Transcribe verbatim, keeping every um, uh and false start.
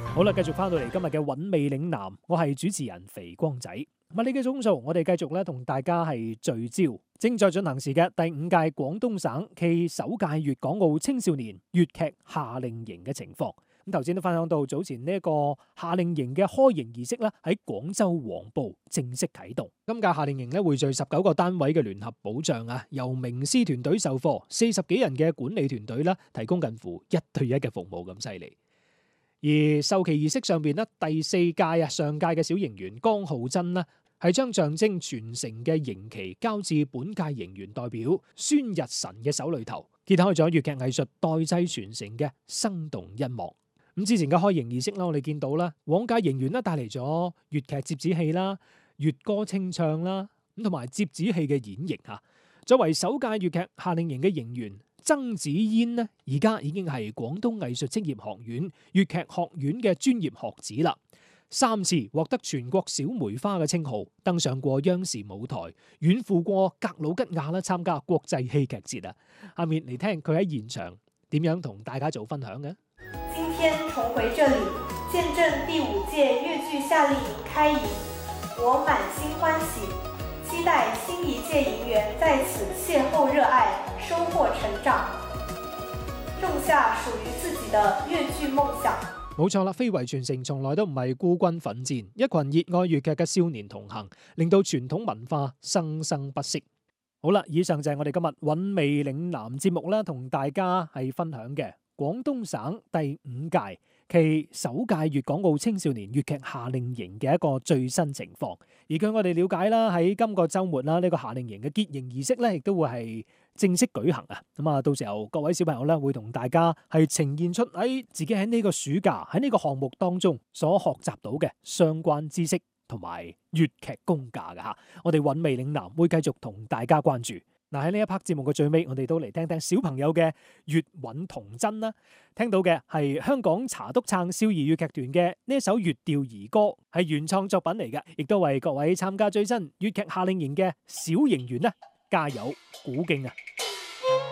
好啦，繼續翻到嚟今日嘅韻味嶺南，我係主持人肥光仔。物理嘅鐘數，我哋繼續咧同大家係聚焦正在進行時嘅第五屆廣東省暨首屆粵港澳青少年粵劇夏令營嘅情況。咁頭先都分享到早前呢一個夏令營嘅開營儀式咧喺廣州黃埔正式啟動。今屆夏令營咧匯聚十九個單位嘅聯合保障啊，由名師團隊授課，四十幾人嘅管理團隊啦，提供近乎一對一嘅服務咁犀利。而授旗儀式上邊咧，第四屆啊上屆嘅小營員江浩真啦，係將象徵傳承嘅營旗交至本屆營員代表孫日晨嘅手裏頭，揭開咗粵劇藝術代際傳承嘅生動一幕。咁之前嘅開營儀式啦，我哋見到啦，往屆營員咧帶嚟咗粵劇折子戲啦、粵歌清唱啦，咁同埋折子戲嘅演繹嚇。作為首屆粵劇夏令營嘅營員，曾子嫣呢，而家已經係廣東藝術職業學院粵劇學院嘅專業學子啦。三次獲得全國小梅花嘅稱號，登上過央視舞台，遠赴過格魯吉亞啦，參加國際戲劇節啊！下面嚟聽佢喺現場點樣同大家做分享嘅。 今天重回這裡，見證第五屆粵劇夏令營開營，我滿心歡喜，期待新一屆營員在此邂逅熱愛，收穫成長，種下屬於自己的粵劇夢想。 冇錯啦，非遺傳承從來都唔係孤軍奮戰，一群熱愛粵劇嘅少年同行，令到傳統文化生生不息。好啦，以上就係我哋今日韻味嶺南節目啦，同大家係分享嘅廣東省第五屆暨首屆粵港澳青少年粵劇夏令營嘅一個最新情況。而據我哋了解啦，喺今個週末啦，呢個夏令營嘅結營儀式咧，亦都會係正式舉行啊！咁啊，到時候各位小朋友咧，會同大家係呈現出喺自己喺呢個暑假喺呢個項目當中所學習到嘅相關知識同埋粵劇功架嘅嚇。我哋韻味嶺南會繼續同大家關注。嗱，喺呢一 part 節目嘅最尾，我哋都嚟聽聽小朋友嘅粵韻童真啦。聽到嘅係香港茶督撐少兒粵劇團嘅呢一首粵調兒歌，係原創作品嚟嘅，亦都為各位參加最新粵劇夏令營嘅小營員咧加油鼓勁啊！